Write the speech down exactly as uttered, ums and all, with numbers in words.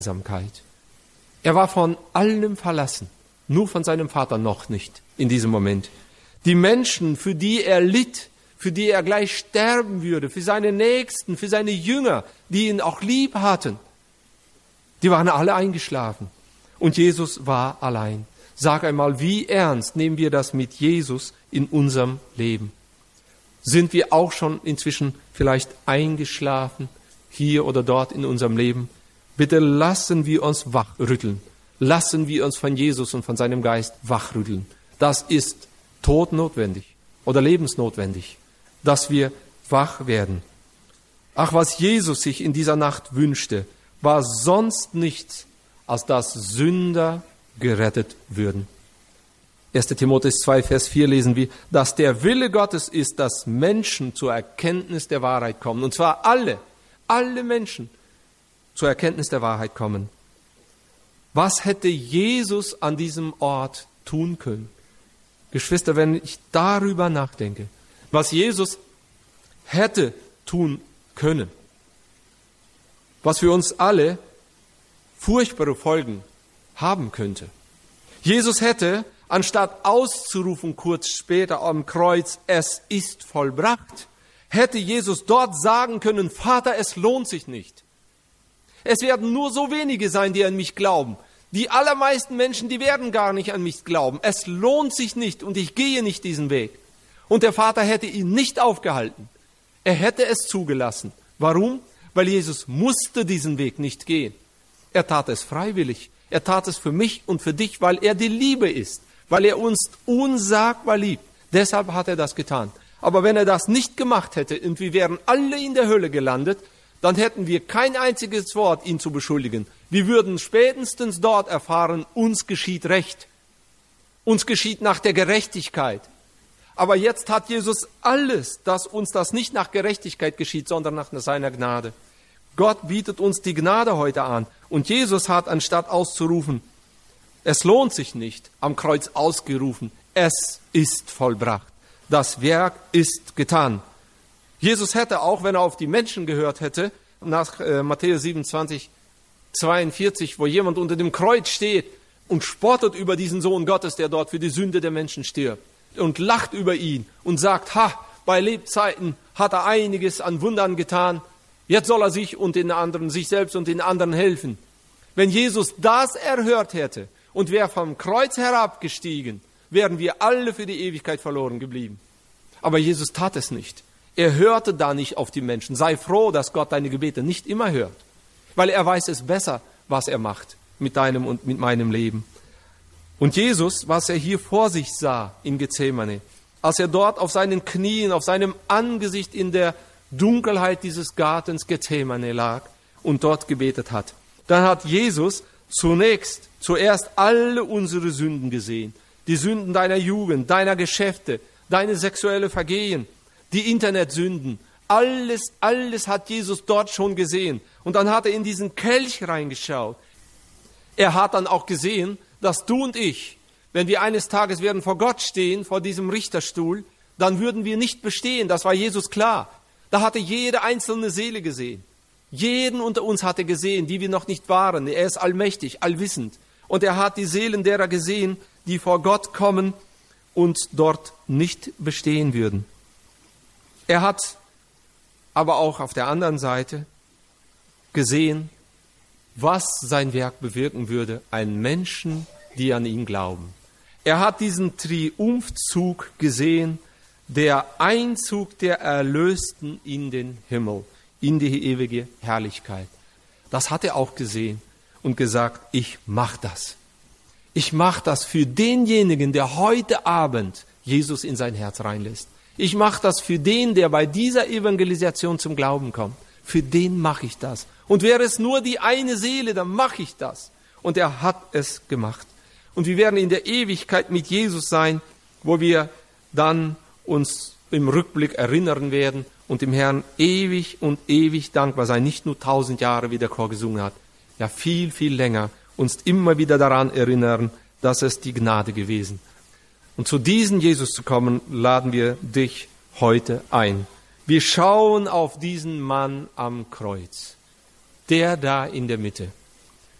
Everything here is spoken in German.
Einsamkeit. Er war von allem verlassen, nur von seinem Vater noch nicht in diesem Moment. Die Menschen, für die er litt, für die er gleich sterben würde, für seine Nächsten, für seine Jünger, die ihn auch lieb hatten, die waren alle eingeschlafen. Und Jesus war allein. Sag einmal, wie ernst nehmen wir das mit Jesus in unserem Leben? Sind wir auch schon inzwischen vielleicht eingeschlafen, hier oder dort in unserem Leben? Bitte lassen wir uns wachrütteln. Lassen wir uns von Jesus und von seinem Geist wachrütteln. Das ist todnotwendig oder lebensnotwendig, dass wir wach werden. Ach, was Jesus sich in dieser Nacht wünschte, war sonst nichts, als dass Sünder gerettet würden. erster Timotheus zwei, Vers vier lesen wir, dass der Wille Gottes ist, dass Menschen zur Erkenntnis der Wahrheit kommen. Und zwar alle, alle Menschen zur Erkenntnis der Wahrheit kommen. Was hätte Jesus an diesem Ort tun können? Geschwister, wenn ich darüber nachdenke, was Jesus hätte tun können, was für uns alle furchtbare Folgen haben könnte. Jesus hätte, anstatt auszurufen kurz später am Kreuz, es ist vollbracht, hätte Jesus dort sagen können, Vater, es lohnt sich nicht. Es werden nur so wenige sein, die an mich glauben. Die allermeisten Menschen, die werden gar nicht an mich glauben. Es lohnt sich nicht und ich gehe nicht diesen Weg. Und der Vater hätte ihn nicht aufgehalten. Er hätte es zugelassen. Warum? Weil Jesus musste diesen Weg nicht gehen. Er tat es freiwillig. Er tat es für mich und für dich, weil er die Liebe ist. Weil er uns unsagbar liebt. Deshalb hat er das getan. Aber wenn er das nicht gemacht hätte und wir wären alle in der Hölle gelandet, dann hätten wir kein einziges Wort, ihn zu beschuldigen. Wir würden spätestens dort erfahren, uns geschieht Recht. Uns geschieht nach der Gerechtigkeit. Aber jetzt hat Jesus alles, dass uns das nicht nach Gerechtigkeit geschieht, sondern nach seiner Gnade. Gott bietet uns die Gnade heute an. Und Jesus hat, anstatt auszurufen, es lohnt sich nicht, am Kreuz ausgerufen, es ist vollbracht. Das Werk ist getan. Jesus hätte auch, wenn er auf die Menschen gehört hätte, nach äh, Matthäus siebenundzwanzig, zweiundvierzig, wo jemand unter dem Kreuz steht und spottet über diesen Sohn Gottes, der dort für die Sünde der Menschen stirbt, und lacht über ihn und sagt, ha, bei Lebzeiten hat er einiges an Wundern getan, jetzt soll er sich und den anderen, sich selbst und den anderen helfen. Wenn Jesus das erhört hätte und wäre vom Kreuz herabgestiegen, wären wir alle für die Ewigkeit verloren geblieben. Aber Jesus tat es nicht. Er hörte da nicht auf die Menschen. Sei froh, dass Gott deine Gebete nicht immer hört, weil er weiß es besser, was er macht mit deinem und mit meinem Leben. Und Jesus, was er hier vor sich sah in Gethsemane, als er dort auf seinen Knien, auf seinem Angesicht in der Dunkelheit dieses Gartens Gethsemane lag und dort gebetet hat, dann hat Jesus zunächst, zuerst alle unsere Sünden gesehen. Die Sünden deiner Jugend, deiner Geschäfte, deine sexuelle Vergehen, die Internetsünden, alles, alles hat Jesus dort schon gesehen. Und dann hat er in diesen Kelch reingeschaut. Er hat dann auch gesehen, dass du und ich, wenn wir eines Tages werden vor Gott stehen, vor diesem Richterstuhl, dann würden wir nicht bestehen. Das war Jesus klar. Da hatte jede einzelne Seele gesehen. Jeden unter uns hatte gesehen, die wir noch nicht waren. Er ist allmächtig, allwissend. Und er hat die Seelen derer gesehen, die vor Gott kommen und dort nicht bestehen würden. Er hat aber auch auf der anderen Seite gesehen, was sein Werk bewirken würde, einen Menschen, die an ihn glauben. Er hat diesen Triumphzug gesehen, der Einzug der Erlösten in den Himmel, in die ewige Herrlichkeit. Das hat er auch gesehen und gesagt, ich mach das. Ich mach das für denjenigen, der heute Abend Jesus in sein Herz reinlässt. Ich mache das für den, der bei dieser Evangelisation zum Glauben kommt. Für den mache ich das. Und wäre es nur die eine Seele, dann mache ich das. Und er hat es gemacht. Und wir werden in der Ewigkeit mit Jesus sein, wo wir dann uns im Rückblick erinnern werden und dem Herrn ewig und ewig dankbar sein. Nicht nur tausend Jahre, wie der Chor gesungen hat. Ja, viel, viel länger. Uns immer wieder daran erinnern, dass es die Gnade gewesen. Und zu diesem Jesus zu kommen, laden wir dich heute ein. Wir schauen auf diesen Mann am Kreuz, der da in der Mitte.